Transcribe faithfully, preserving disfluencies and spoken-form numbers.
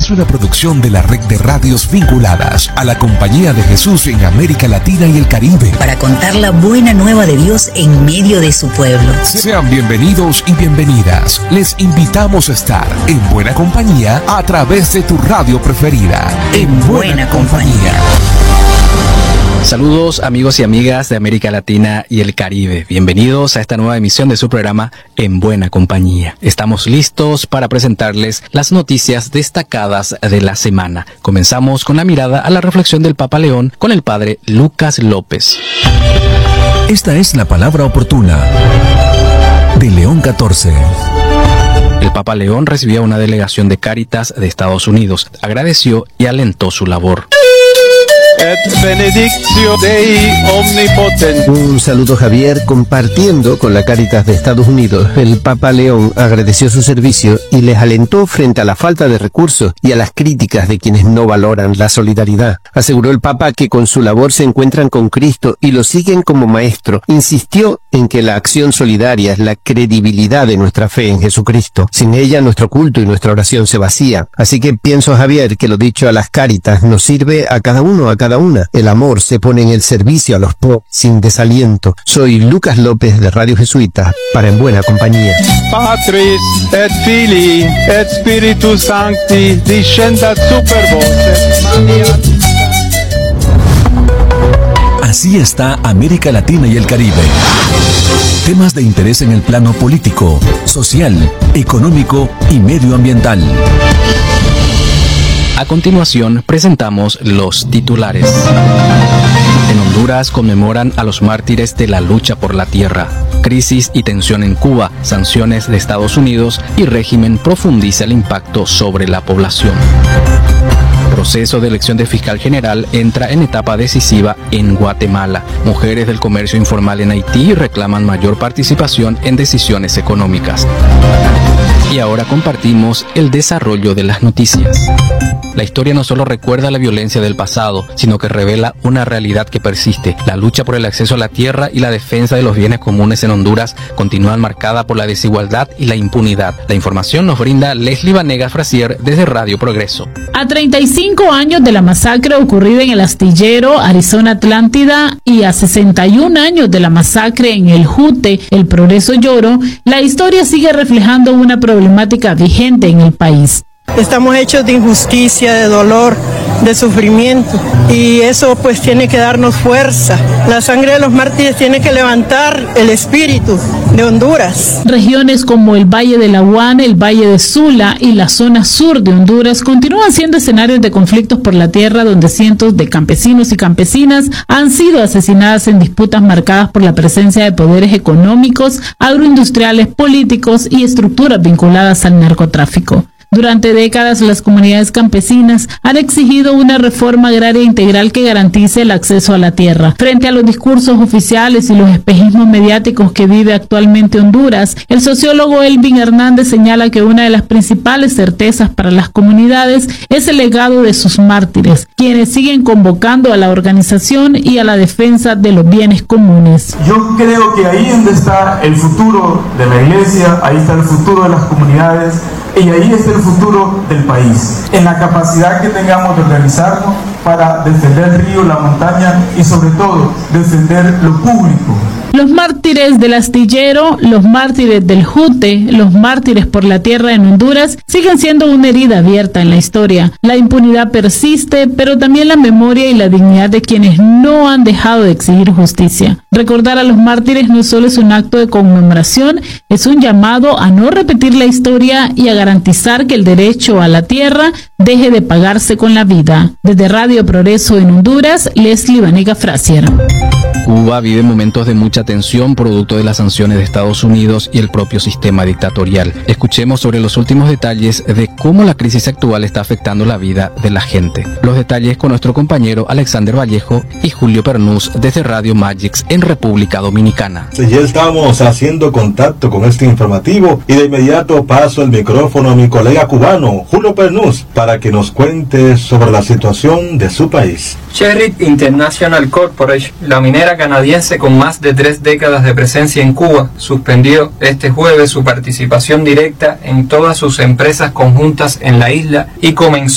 es una producción de la red de radios vinculadas a la Compañía de Jesús en América Latina y el Caribe, para contar la buena nueva de Dios en medio de su pueblo. Sean bienvenidos y bienvenidas. Les invitamos a estar en buena compañía a través de tu radio preferida. En buena, buena compañía. compañía. Saludos amigos y amigas de América Latina y el Caribe. Bienvenidos a esta nueva emisión de su programa En Buena Compañía. Estamos listos para presentarles las noticias destacadas de la semana. Comenzamos con la mirada a la reflexión del Papa León con el padre Lucas López. Esta es la palabra oportuna de León catorce. El Papa León recibió a una delegación de Cáritas de Estados Unidos. Agradeció y alentó su labor. Et benedictio Dei omnipotens. Un saludo, Javier. Compartiendo con la Cáritas de Estados Unidos, el Papa León agradeció su servicio y les alentó frente a la falta de recursos y a las críticas de quienes no valoran la solidaridad. Aseguró el Papa que con su labor se encuentran con Cristo y lo siguen como maestro. Insistió en que la acción solidaria es la credibilidad de nuestra fe en Jesucristo. Sin ella, nuestro culto y nuestra oración se vacía. Así que pienso, Javier, que lo dicho a las Cáritas nos sirve a cada uno, a cada una. El amor se pone en el servicio a los pobres sin desaliento. Soy Lucas López de Radio Jesuita para En Buena Compañía. Patris et Filii et Spiritus Sancti descendat super vos. Así está América Latina y el Caribe. Temas de interés en el plano político, social, económico y medioambiental. A continuación, presentamos los titulares. En Honduras conmemoran a los mártires de la lucha por la tierra. Crisis y tensión en Cuba, sanciones de Estados Unidos y régimen profundiza el impacto sobre la población. Proceso de elección de fiscal general entra en etapa decisiva en Guatemala. Mujeres del comercio informal en Haití reclaman mayor participación en decisiones económicas. Y ahora compartimos el desarrollo de las noticias. La historia no solo recuerda la violencia del pasado, sino que revela una realidad que persiste. La lucha por el acceso a la tierra y la defensa de los bienes comunes en Honduras continúan marcada por la desigualdad y la impunidad. La información nos brinda Leslie Vanegas Frasier desde Radio Progreso. A treinta y cinco años de la masacre ocurrida en el Astillero, Arizona Atlántida, y a sesenta y un años de la masacre en el Jute, El Progreso Lloro, la historia sigue reflejando una problemática vigente en el país. Estamos hechos de injusticia, de dolor, de sufrimiento, y eso pues tiene que darnos fuerza. La sangre de los mártires tiene que levantar el espíritu de Honduras. Regiones como el Valle de la Guana, el Valle de Sula y la zona sur de Honduras continúan siendo escenarios de conflictos por la tierra, donde cientos de campesinos y campesinas han sido asesinadas en disputas marcadas por la presencia de poderes económicos, agroindustriales, políticos y estructuras vinculadas al narcotráfico. Durante décadas, las comunidades campesinas han exigido una reforma agraria integral que garantice el acceso a la tierra. Frente a los discursos oficiales y los espejismos mediáticos que vive actualmente Honduras, el sociólogo Elvin Hernández señala que una de las principales certezas para las comunidades es el legado de sus mártires, quienes siguen convocando a la organización y a la defensa de los bienes comunes. Yo creo que ahí es donde está el futuro de la iglesia, ahí está el futuro de las comunidades, y ahí está el futuro del país, en la capacidad que tengamos de organizarnos para defender el río, la montaña y sobre todo defender lo público. Los mártires del Astillero, los mártires del Jute, los mártires por la tierra en Honduras siguen siendo una herida abierta en la historia. La impunidad persiste, pero también la memoria y la dignidad de quienes no han dejado de exigir justicia. Recordar a los mártires no solo es un acto de conmemoración, es un llamado a no repetir la historia y a garantizar que el derecho a la tierra deje de pagarse con la vida. Desde Radio Progreso en Honduras, Leslie Vanegas Frasier. Cuba vive momentos de mucha tensión producto de las sanciones de Estados Unidos y el propio sistema dictatorial. Escuchemos sobre los últimos detalles de cómo la crisis actual está afectando la vida de la gente. Los detalles con nuestro compañero Alexander Vallejo y Julio Pernús desde Radio Magix en República Dominicana. Ya estamos haciendo contacto con este informativo y de inmediato paso el micrófono a mi colega cubano, Julio Pernús, para que nos cuente sobre la situación de su país. Sherritt International Corporation, la minera canadiense con más de tres décadas de presencia en Cuba, suspendió este jueves su participación directa en todas sus empresas conjuntas en la isla y comenzó